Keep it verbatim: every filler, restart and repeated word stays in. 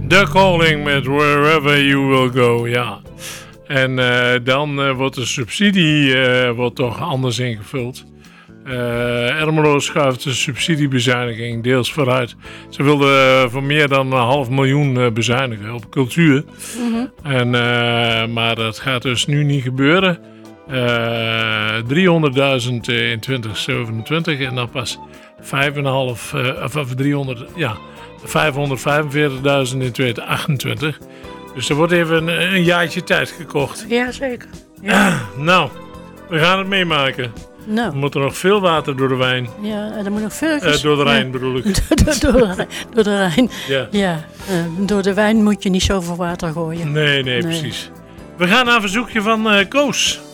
The Calling met Wherever You Will Go, ja. En uh, dan uh, wordt de subsidie uh, wordt toch anders ingevuld. Uh, Ermelo schuift de subsidiebezuiniging deels vooruit. Ze wilden uh, voor meer dan een half miljoen uh, bezuinigen op cultuur. Mm-hmm. En, uh, maar dat gaat dus nu niet gebeuren. Uh, driehonderdduizend in twintig zevenentwintig en dan pas vijf komma vijf, uh, of, of driehonderd, ja, vijfhonderdvijfenveertigduizend in twintig achtentwintig. Dus er wordt even een, een jaartje tijd gekocht. Jazeker. Ja. Uh, nou, we gaan het meemaken. Nou. Er moet er nog veel water door de wijn. Ja, er moet nog veel... Uh, door de Rijn ja. bedoel ik. door, door, de Rijn, door de Rijn. Ja. Ja. Uh, door de wijn moet je niet zoveel water gooien. Nee, nee, nee, precies. We gaan naar een verzoekje van uh, Koos.